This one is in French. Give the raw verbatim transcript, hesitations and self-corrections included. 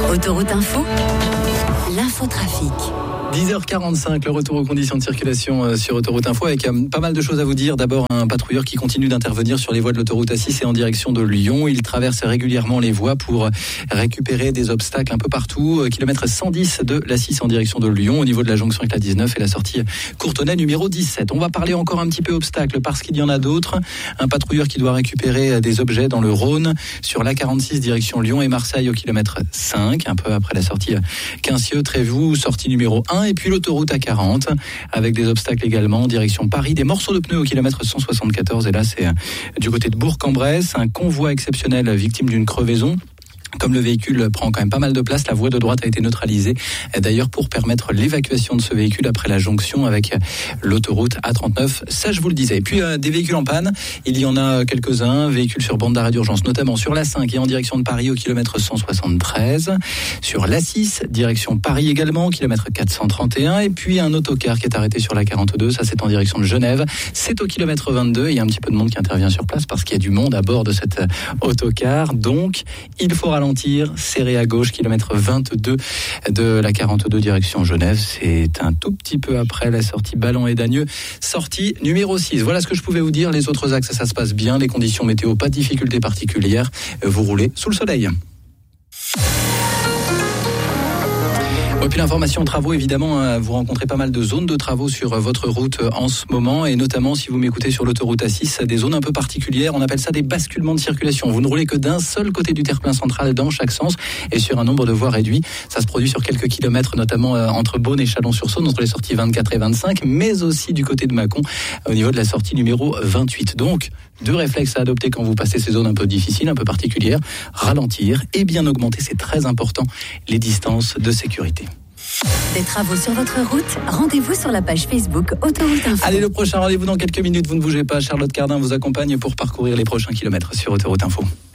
Autoroute Info, l'infotrafic. dix heures quarante-cinq, le retour aux conditions de circulation sur Autoroute Info avec pas mal de choses à vous dire. D'abord, un patrouilleur qui continue d'intervenir sur les voies de l'autoroute A six et en direction de Lyon. Il traverse régulièrement les voies pour récupérer des obstacles un peu partout. Kilomètre cent dix de l'A six en direction de Lyon, au niveau de la jonction avec la dix-neuf et la sortie Courtenay numéro dix-sept. On va parler encore un petit peu obstacles parce qu'il y en a d'autres. Un patrouilleur qui doit récupérer des objets dans le Rhône sur l'A quarante-six direction Lyon et Marseille au kilomètre cinq, un peu après la sortie Quincieux-Trévoux, sortie numéro un. Et puis l'autoroute A quarante avec des obstacles également en direction Paris, des morceaux de pneus au kilomètre cent soixante-quatorze et là c'est du côté de Bourg-en-Bresse, un convoi exceptionnel victime d'une crevaison. Comme le véhicule prend quand même pas mal de place, la voie de droite a été neutralisée. D'ailleurs, pour permettre l'évacuation de ce véhicule après la jonction avec l'autoroute A trente-neuf, ça je vous le disais. Et puis euh, des véhicules en panne, il y en a quelques-uns, véhicules sur bande d'arrêt d'urgence, notamment sur l'A cinq et en direction de Paris au kilomètre cent soixante-treize, sur l'A six, direction Paris également, au kilomètre quatre cent trente et un, et puis un autocar qui est arrêté sur l'A quarante-deux, ça c'est en direction de Genève, c'est au kilomètre vingt-deux, il y a un petit peu de monde qui intervient sur place parce qu'il y a du monde à bord de cet autocar, donc il faut ralentir, serré à gauche, kilomètre vingt-deux de la quarante-deux direction Genève. C'est un tout petit peu après la sortie Ballon et Dagneux, sortie numéro six. Voilà ce que je pouvais vous dire. Les autres axes, ça se passe bien. Les conditions météo, pas de difficultés particulières. Vous roulez sous le soleil. Et puis l'information travaux, évidemment, vous rencontrez pas mal de zones de travaux sur votre route en ce moment, et notamment si vous m'écoutez sur l'autoroute A six, des zones un peu particulières, on appelle ça des basculements de circulation. Vous ne roulez que d'un seul côté du terre-plein central dans chaque sens et sur un nombre de voies réduit. Ça se produit sur quelques kilomètres, notamment entre Beaune et Chalon-sur-Saône, entre les sorties vingt-quatre et vingt-cinq, mais aussi du côté de Mâcon, au niveau de la sortie numéro vingt-huit. Donc, deux réflexes à adopter quand vous passez ces zones un peu difficiles, un peu particulières, ralentir et bien augmenter, c'est très important, les distances de sécurité. Des travaux sur votre route, rendez-vous sur la page Facebook Autoroute Info. Allez, le prochain rendez-vous dans quelques minutes, vous ne bougez pas. Charlotte Cardin vous accompagne pour parcourir les prochains kilomètres sur Autoroute Info.